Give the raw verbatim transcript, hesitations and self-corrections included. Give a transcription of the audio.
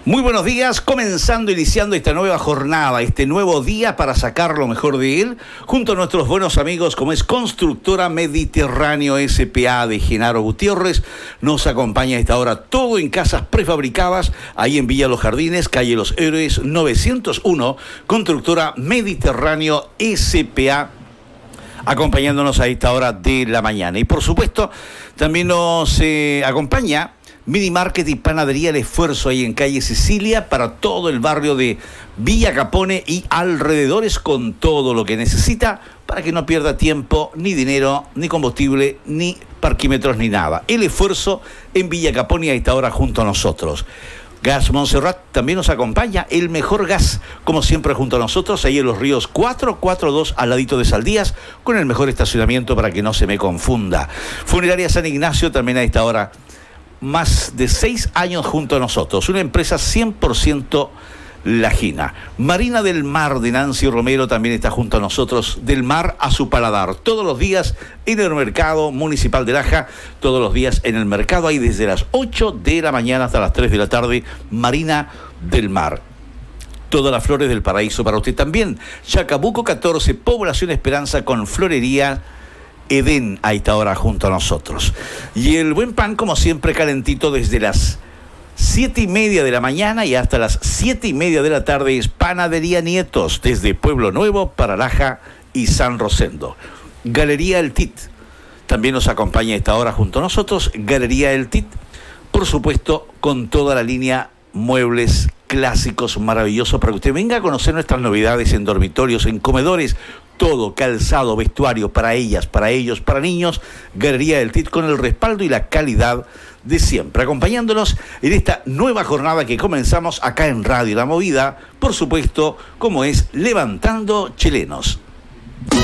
Muy buenos días, comenzando, iniciando esta nueva jornada, este nuevo día para sacar lo mejor de él, junto a nuestros buenos amigos como es Constructora Mediterráneo S P A de Genaro Gutiérrez. Nos acompaña a esta hora todo en casas prefabricadas, ahí en Villa Los Jardines, calle Los Héroes novecientos uno, Constructora Mediterráneo S P A, acompañándonos a esta hora de la mañana. Y por supuesto, también nos eh, acompaña Mini Market y Panadería El Esfuerzo, ahí en calle Sicilia, para todo el barrio de Villa Capone y alrededores, con todo lo que necesita para que no pierda tiempo, ni dinero, ni combustible, ni parquímetros, ni nada. El Esfuerzo en Villa Capone a esta hora junto a nosotros. Gas Montserrat también nos acompaña, el mejor gas, como siempre junto a nosotros, ahí en Los Ríos cuatrocientos cuarenta y dos, al ladito de Saldías, con el mejor estacionamiento para que no se me confunda. Funeraria San Ignacio también a esta hora, más de seis años junto a nosotros, una empresa cien por ciento lajina. Marina del Mar de Nancy Romero también está junto a nosotros, del mar a su paladar, todos los días en el mercado municipal de Laja, todos los días en el mercado, ahí desde las ocho de la mañana hasta las tres de la tarde, Marina del Mar. Todas las flores del paraíso para usted también. Chacabuco catorce, Población Esperanza, con florería Edén a esta hora junto a nosotros. Y el buen pan, como siempre, calentito desde las siete y media de la mañana y hasta las siete y media de la tarde, es Panadería Nietos, desde Pueblo Nuevo, para Laja y San Rosendo. Galería El Tit también nos acompaña a esta hora junto a nosotros. Galería El Tit, por supuesto, con toda la línea muebles clásicos maravillosos para que usted venga a conocer nuestras novedades en dormitorios, en comedores, todo, calzado, vestuario para ellas, para ellos, para niños. Galería del Tit, con el respaldo y la calidad de siempre, acompañándonos en esta nueva jornada que comenzamos acá en Radio La Movida, por supuesto, como es Levantando Chilenos.